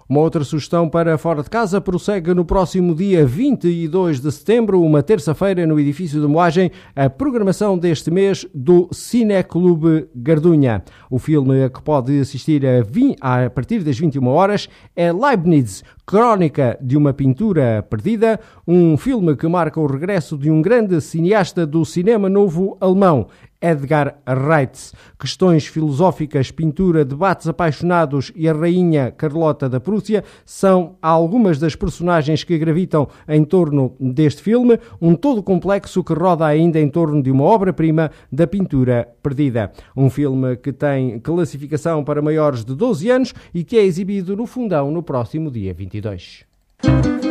Uma outra sugestão para fora de casa prossegue no próximo dia 22 de setembro, uma terça-feira, no edifício da Moagem, a programação deste mês do Cineclube Gardunha. O filme a que pode assistir a partir das 21 horas é Leibniz, Crónica de uma Pintura Perdida, um filme que marca o regresso de um grande cineasta do cinema novo alemão, Edgar Reitz. Questões filosóficas, pintura, debates apaixonados e a rainha Carlota da Prússia são algumas das personagens que gravitam em torno deste filme, um todo complexo que roda ainda em torno de uma obra-prima da pintura perdida. Um filme que tem classificação para maiores de 12 anos e que é exibido no Fundão no próximo dia 22.